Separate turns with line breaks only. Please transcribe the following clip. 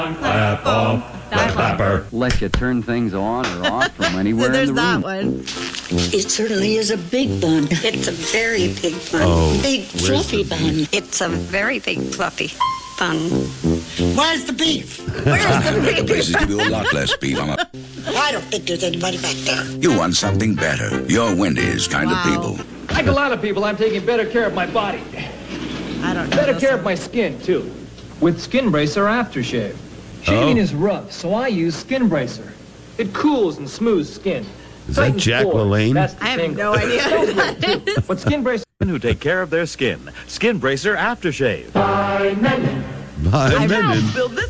Clapper.
Let you turn things on or off from anywhere
So there's
in the
that
room.
one.
It certainly is a big bun.
It's a very big bun.
Big fluffy bun.
It's a very big fluffy bun.
Where's the beef?
Where's the big?
Places give you a lot less beef.
I don't think there's anybody back there.
You want something better. You're Wendy's kind of people.
Like a lot of people, I'm taking better care of my body.
I don't know.
Better
this
care
one.
of my skin, too. With Skin Bracer Aftershave. Shaving is rough, so I use Skin Bracer. It cools and smooths skin.
Is that
Tightens
Jack
pores.
LaLanne?
That's the
I have
tingle.
no idea who that is.
But Skin Bracer
Who take care of their skin. Skin Bracer Aftershave.
By Menon.
Bill, this